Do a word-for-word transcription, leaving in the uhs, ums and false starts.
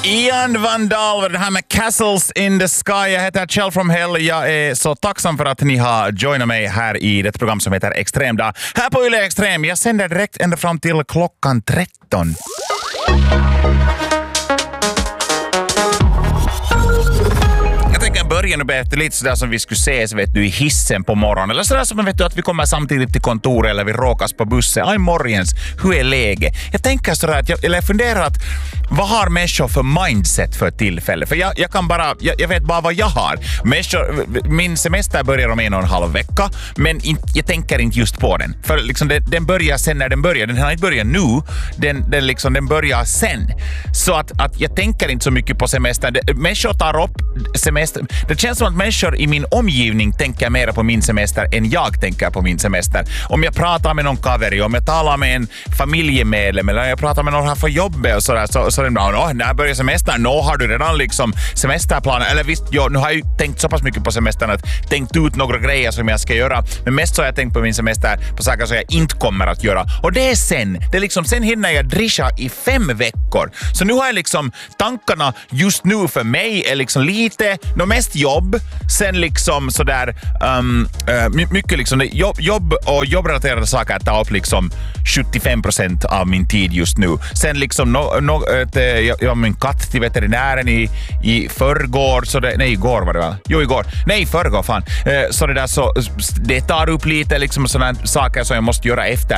Ian Vandal var det här med Castles in the Sky. Jag heter Kjell from Hell. Jag är så tacksam för att ni har joinat mig här i det program som heter Extremdag. Här på Yle Extrem. Jag sänder direkt ända fram till klockan tretton. Början nu bättre lite sådär som vi skulle ses vet du, i hissen på morgonen. Eller sådär som vet du, att vi kommer samtidigt till kontoret eller vi råkas på bussen. Aj morgens, hur är läget? Jag tänker sådär att jag, eller jag funderar att vad har människor för mindset för tillfälle? För jag, jag kan bara, jag, jag vet bara vad jag har. Människor, min semester börjar om en och en halv vecka, men in, jag tänker inte just på den. För liksom det, den börjar sen när den börjar. Den har inte börjat nu, den, den, liksom, den börjar sen. Så att, att jag tänker inte så mycket på semester. Det, människor tar upp semester. Det känns som att människor i min omgivning tänker mer på min semester än jag tänker på min semester. Om jag pratar med någon kaveri, om jag talar med en familjemedlem eller jag pratar med någon här för jobbet och sådär, så, så är det bra. Nå, när börjar semestern? Nå, har du redan liksom semesterplaner? Eller visst, jag, nu har jag ju tänkt så pass mycket på semestern att tänkt ut några grejer som jag ska göra. Men mest så har jag tänkt på min semester på saker som jag inte kommer att göra. Och det är sen. Det är liksom, sen hinner jag drischa i fem veckor. Så nu har jag liksom tankarna just nu för mig är liksom lite, no, mest jobb. Sen liksom sådär um, uh, mycket liksom jobb, jobb och jobbrelaterade saker tar upp liksom sjuttiofem procent av min tid just nu. Sen liksom no, no, äh, jag har min katt till veterinären i, i förrgår, så det, nej igår var det väl? Jo igår. Nej förrgår fan. Uh, så det där så det tar upp lite liksom sådana saker som jag måste göra efter